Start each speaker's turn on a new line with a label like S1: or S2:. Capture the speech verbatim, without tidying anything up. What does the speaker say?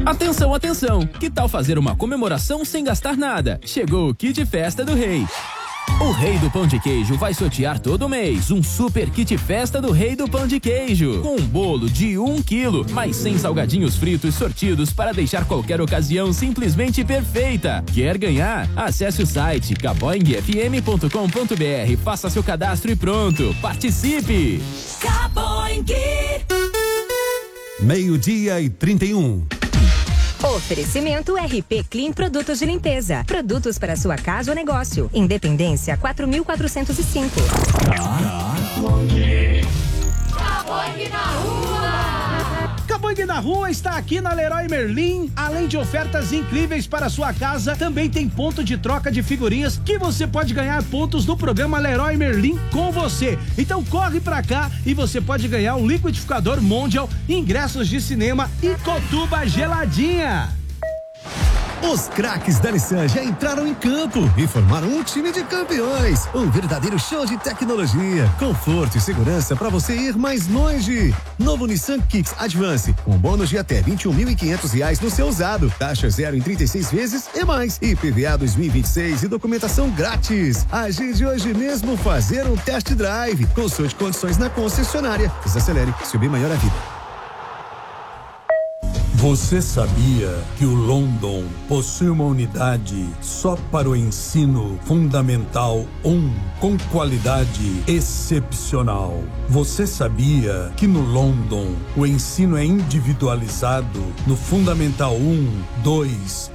S1: Atenção, atenção! Que tal fazer uma comemoração sem gastar nada? Chegou o Kit Festa do Rei. O Rei do Pão de Queijo vai sortear todo mês um super kit festa do Rei do Pão de Queijo. Com um bolo de um quilo, mais cem salgadinhos fritos sortidos para deixar qualquer ocasião simplesmente perfeita. Quer ganhar? Acesse o site caboing f m ponto com ponto b r, faça seu cadastro e pronto. Participe!
S2: Caboing!
S3: Meio-dia e trinta e um.
S4: Oferecimento R P Clean Produtos de Limpeza. Produtos para sua casa ou negócio. Independência quatro mil quatrocentos e cinco.
S2: Caboing na rua!
S5: Caboing na rua está aqui na Leroy Merlin. Além de ofertas incríveis para sua casa, também tem ponto de troca de figurinhas que você pode ganhar pontos no programa Leroy Merlin com você. Então corre pra cá e você pode ganhar um liquidificador Mondial, ingressos de cinema e cotuba geladinha.
S3: Os craques da Nissan já entraram em campo e formaram um time de campeões. Um verdadeiro show de tecnologia, conforto e segurança para você ir mais longe. Novo Nissan Kicks Advance, com bônus de até vinte e um mil e quinhentos reais no seu usado. Taxa zero em trinta e seis vezes e mais. I P V A dois mil e vinte e seis e documentação grátis. Agende hoje mesmo fazer um test drive. Consulte condições na concessionária. Desacelere, se o bem maior a vida.
S6: Você sabia que o London possui uma unidade só para o ensino fundamental um, com qualidade excepcional? Você sabia que no London o ensino é individualizado no fundamental um, dois